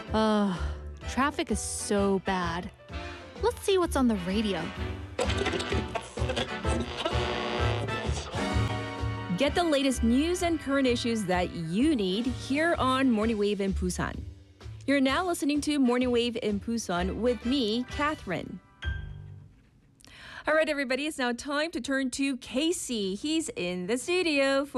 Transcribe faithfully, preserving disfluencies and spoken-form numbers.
Ugh, traffic is so bad. Let's see what's on the radio. Get the latest news and current issues that you need here on Morning Wave in Busan. You're now listening to Morning Wave in Busan with me, Catherine. All right, everybody, it's now time to turn to Casey. He's in the studio for